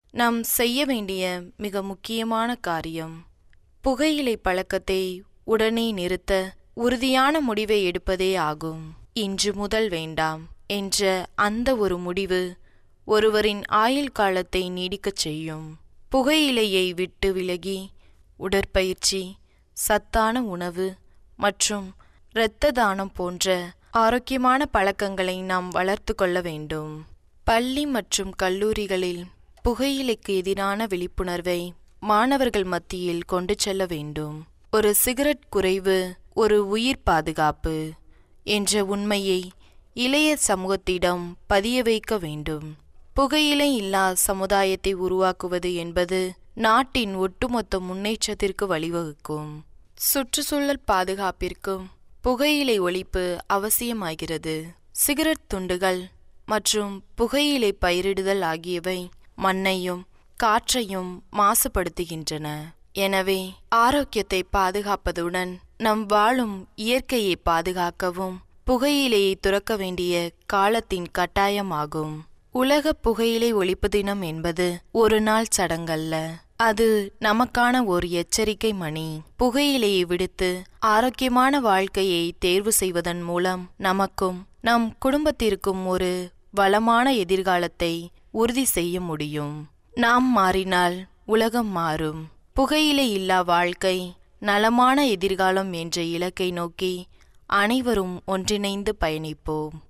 நாம் செய்ய வேண்டிய மிக முக்கியமான காரியம் புகையிலை பழக்கத்தை உடனே நிறுத்த உறுதியான முடிவை எடுப்பதே ஆகும். இன்று முதல் வேண்டாம் என்ற அந்த ஒரு முடிவு ஒருவரின் ஆயுள் காலத்தை நீடிக்கச் செய்யும். புகையிலையை விட்டு விலகி உடற்பயிற்சி, சத்தான உணவு மற்றும் இரத்த தானம் போன்ற ஆரோக்கியமான பழக்கங்களை நாம் வளர்த்து கொள்ள வேண்டும். பள்ளி மற்றும் கல்லூரிகளில் புகையிலைக்கு எதிரான விழிப்புணர்வை மாணவர்கள் மத்தியில் கொண்டு செல்ல வேண்டும். ஒரு சிகரெட் குறைவு ஒரு உயிர் பாதுகாப்பு என்ற உண்மையை இளைய சமூகத்திடம் பதிய வைக்க வேண்டும். புகையிலை இல்லா சமுதாயத்தை உருவாக்குவது என்பது நாட்டின் ஒட்டுமொத்த முன்னேற்றத்திற்கு வழிவகுக்கும். சுற்றுச்சூழல் பாதுகாப்பிற்கும் புகையிலை ஒழிப்பு அவசியமாகிறது. சிகரெட் துண்டுகள் மற்றும் புகையிலை பயிரிடுதல் ஆகியவை மண்ணையும் காற்றையும் மாசுபடுத்துகின்றன. எனவே ஆரோக்கியத்தை பாதுகாப்பதுடன் நம் வாழும் இயற்கையை பாதுகாக்கவும் புகையிலையை துறக்க வேண்டிய காலத்தின் கட்டாயமாகும். உலக புகையிலை ஒழிப்பு தினம் என்பது ஒரு நாள் சடங்கல்ல, அது நமக்கான ஒரு எச்சரிக்கை மணி. புகையிலையை விடுத்து ஆரோக்கியமான வாழ்க்கையை தேர்வு செய்வதன் மூலம் நமக்கும் நம் குடும்பத்திற்கும் ஒரு வளமான எதிர்காலத்தை உறுதி செய்ய முடியும். நாம் மாறினால் உலகம் மாறும். புகையிலை இல்லா வாழ்க்கை, நலமான எதிர்காலம் என்ற இலக்கை நோக்கி அனைவரும் ஒன்றிணைந்து பயணிப்போம்.